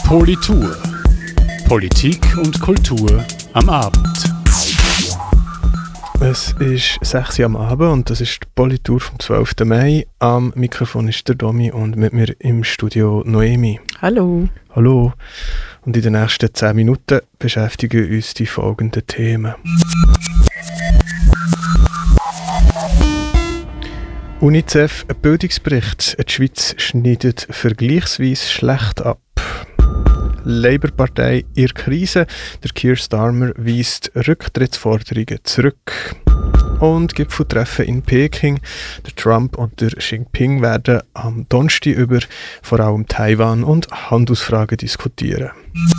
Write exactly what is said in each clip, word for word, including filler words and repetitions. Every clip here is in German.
Politur. Politik und Kultur am Abend. Es ist sechs Uhr am Abend und das ist die Politur vom zwölften Mai. Am Mikrofon ist der Domi und mit mir im Studio Noemi. Hallo. Hallo. Und in den nächsten zehn Minuten beschäftigen uns die folgenden Themen. UNICEF, ein Bildungsbericht. Die Schweiz schneidet vergleichsweise schlecht ab. Labour-Partei in der Krise. Der Keir Starmer weist Rücktrittsforderungen zurück. Und Gipfeltreffen in Peking. Der Trump und der Xi Jinping werden am Donnerstag über vor allem Taiwan und Handelsfragen diskutieren.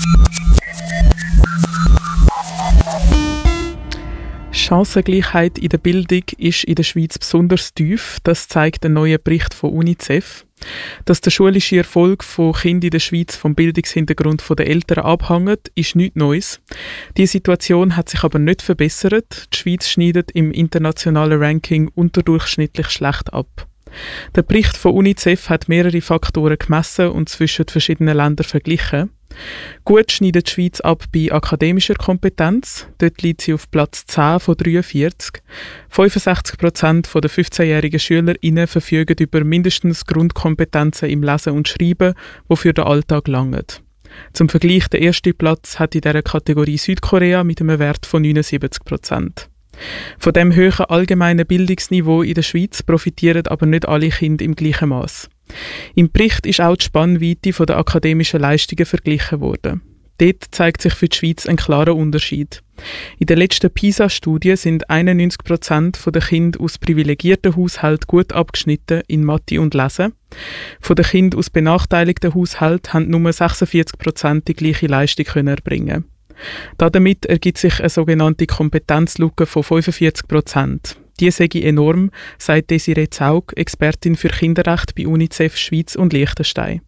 Chancengleichheit in der Bildung ist in der Schweiz besonders tief. Das zeigt ein neuer Bericht von UNICEF. Dass der schulische Erfolg von Kindern in der Schweiz vom Bildungshintergrund der Eltern abhängt, ist nichts Neues. Die Situation hat sich aber nicht verbessert. Die Schweiz schneidet im internationalen Ranking unterdurchschnittlich schlecht ab. Der Bericht von UNICEF hat mehrere Faktoren gemessen und zwischen verschiedenen Ländern verglichen. Gut schneidet die Schweiz ab bei akademischer Kompetenz. Dort liegt sie auf Platz zehn von dreiundvierzig. fünfundsechzig Prozent der fünfzehnjährigen SchülerInnen verfügen über mindestens Grundkompetenzen im Lesen und Schreiben, die für den Alltag langen. Zum Vergleich, der erste Platz hat in dieser Kategorie Südkorea mit einem Wert von neunundsiebzig Prozent. Von dem hohen allgemeinen Bildungsniveau in der Schweiz profitieren aber nicht alle Kinder im gleichen Maß. Im Bericht ist auch die Spannweite der akademischen Leistungen verglichen worden. Dort zeigt sich für die Schweiz ein klarer Unterschied. In der letzten PISA-Studie sind einundneunzig Prozent der Kinder aus privilegierten Haushalten gut abgeschnitten in Mathe und Lesen. Von den Kindern aus benachteiligten Haushalten haben nur sechsundvierzig Prozent die gleiche Leistung erbringen. Damit ergibt sich eine sogenannte Kompetenzlücke von fünfundvierzig Prozent. Die sei enorm, sagt Desiree Zaug, Expertin für Kinderrecht bei UNICEF Schweiz und Liechtenstein.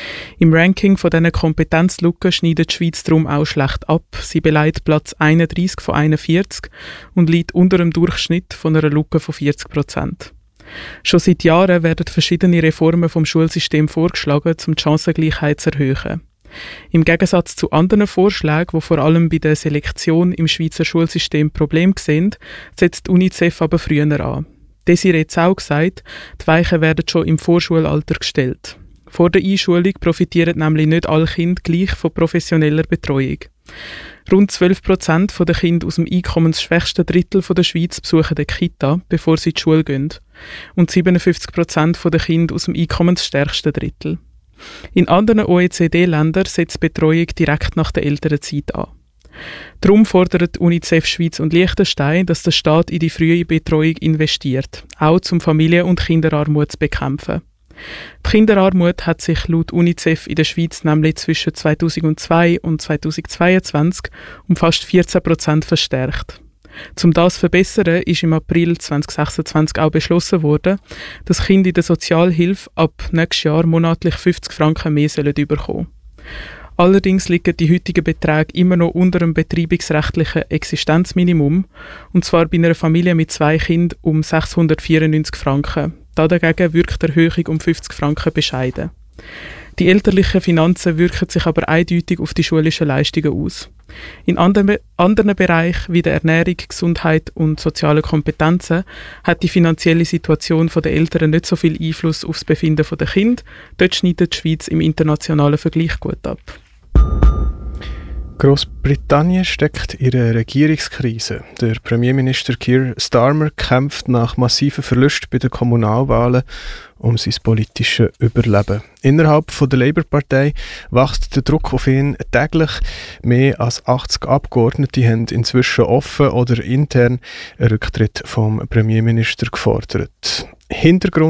Im Ranking von diesen Kompetenzlücken schneidet die Schweiz darum auch schlecht ab. Sie beleidigt Platz einunddreißig von einundvierzig und liegt unter dem Durchschnitt von einer Lücke von vierzig Prozent. Schon seit Jahren werden verschiedene Reformen vom Schulsystem vorgeschlagen, um die Chancengleichheit zu erhöhen. Im Gegensatz zu anderen Vorschlägen, die vor allem bei der Selektion im Schweizer Schulsystem Probleme sehen, setzt die UNICEF aber früher an. Desiree Zaug sagt, die Weichen werden schon im Vorschulalter gestellt. Vor der Einschulung profitieren nämlich nicht alle Kinder gleich von professioneller Betreuung. Rund zwölf Prozent der Kinder aus dem einkommensschwächsten Drittel der Schweiz besuchen die Kita, bevor sie in die Schule gehen. Und siebenundfünfzig Prozent der Kinder aus dem einkommensstärksten Drittel. In anderen O E C D-Ländern setzt die Betreuung direkt nach der Elternzeit an. Darum fordert UNICEF Schweiz und Liechtenstein, dass der Staat in die frühe Betreuung investiert, auch um Familien- und Kinderarmut zu bekämpfen. Die Kinderarmut hat sich laut UNICEF in der Schweiz nämlich zwischen zweitausendzwei und zweitausendzweiundzwanzig um fast vierzehn Prozent verstärkt. Um das zu verbessern, ist im April zweitausendsechsundzwanzig auch beschlossen worden, dass Kinder in der Sozialhilfe ab nächstes Jahr monatlich fünfzig Franken mehr sollen bekommen. Allerdings liegen die heutigen Beträge immer noch unter dem betreibungsrechtlichen Existenzminimum, und zwar bei einer Familie mit zwei Kindern um sechshundertvierundneunzig Franken. Dagegen wirkt die Erhöhung um fünfzig Franken bescheiden. Die elterlichen Finanzen wirken sich aber eindeutig auf die schulischen Leistungen aus. In anderen, anderen Bereichen wie der Ernährung, Gesundheit und sozialen Kompetenzen hat die finanzielle Situation der Eltern nicht so viel Einfluss auf das Befinden der Kinder. Dort schneidet die Schweiz im internationalen Vergleich gut ab. Großbritannien steckt in einer Regierungskrise. Der Premierminister Keir Starmer kämpft nach massiven Verlusten bei den Kommunalwahlen um sein politisches Überleben. Innerhalb von der Labour-Partei wächst der Druck auf ihn täglich. Mehr als achtzig Abgeordnete haben inzwischen offen oder intern einen Rücktritt vom Premierminister gefordert. Hintergrund